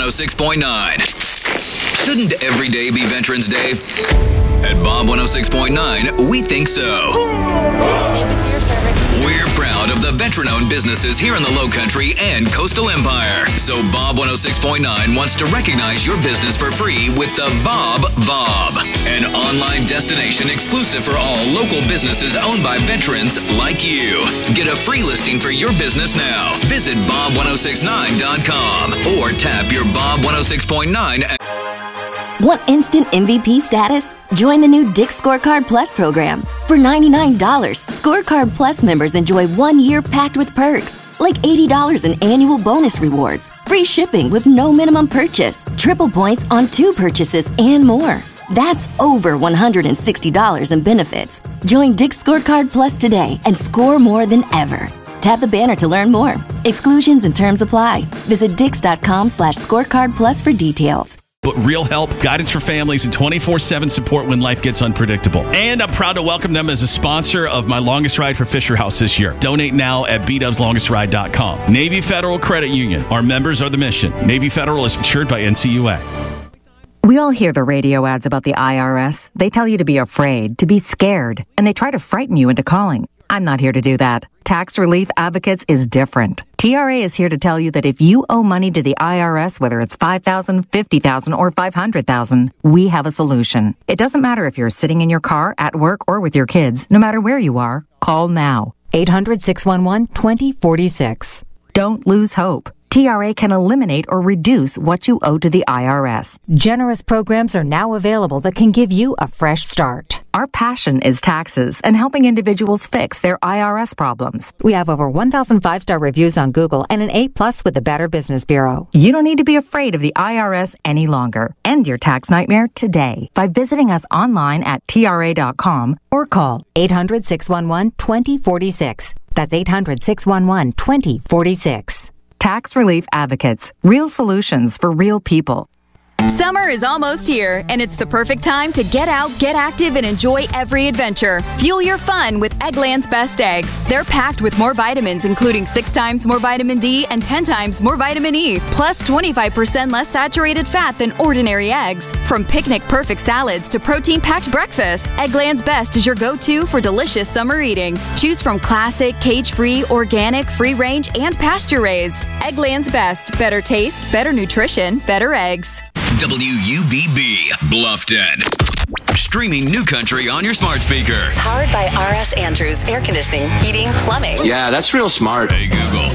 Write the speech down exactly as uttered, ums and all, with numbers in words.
oh six point nine. Shouldn't every day be Veterans Day? At Bob one oh six point nine, we think so. Thank you for your service. We're proud of the veteran-owned businesses here in the Lowcountry and Coastal Empire. So Bob one oh six point nine wants to recognize your business for free with the Bob Bob, an online destination exclusive for all local businesses owned by veterans like you. Get a free listing for your business now. Visit bob ten sixty-nine dot com or tap your Bob one oh six point nine. Want instant M V P status? Join the new Dick's Scorecard Plus program. For ninety-nine dollars, Scorecard Plus members enjoy one year packed with perks, like eighty dollars in annual bonus rewards, free shipping with no minimum purchase, triple points on two purchases, and more. That's over one hundred sixty dollars in benefits. Join Dick's Scorecard Plus today and score more than ever. Tap the banner to learn more. Exclusions and terms apply. Visit dix.com slash scorecard plus for details. But real help, guidance for families, and twenty-four seven support when life gets unpredictable. And I'm proud to welcome them as a sponsor of my longest ride for Fisher House this year. Donate now at b dubs longest ride dot com. Navy Federal Credit Union. Our members are the mission. Navy Federal is insured by N C U A. We all hear the radio ads about the I R S. They tell you to be afraid, to be scared, and they try to frighten you into calling. I'm not here to do that. Tax Relief Advocates is different. T R A is here to tell you that if you owe money to the I R S, whether it's five thousand dollars, fifty thousand dollars, or five hundred thousand dollars, we have a solution. It doesn't matter if you're sitting in your car, at work, or with your kids. No matter where you are, call now. eight hundred, six one one, two zero four six. Don't lose hope. T R A can eliminate or reduce what you owe to the I R S. Generous programs are now available that can give you a fresh start. Our passion is taxes and helping individuals fix their I R S problems. We have over one thousand five-star reviews on Google and an A plus with the Better Business Bureau. You don't need to be afraid of the I R S any longer. End your tax nightmare today by visiting us online at T R A dot com or call eight hundred, six one one, two zero four six. That's eight hundred, six one one, two zero four six. Tax Relief Advocates. Real solutions for real people. Summer is almost here, and it's the perfect time to get out, get active, and enjoy every adventure. Fuel your fun with Eggland's Best Eggs. They're packed with more vitamins, including six times more vitamin D and ten times more vitamin E, plus twenty-five percent less saturated fat than ordinary eggs. From picnic-perfect salads to protein-packed breakfasts, Eggland's Best is your go-to for delicious summer eating. Choose from classic, cage-free, organic, free-range, and pasture-raised. Eggland's Best. Better taste, better nutrition, better eggs. W U B B, Bluffton. Streaming New Country on your smart speaker. Powered by R S Andrews Air Conditioning, Heating, Plumbing. Yeah, that's real smart. Hey, Google,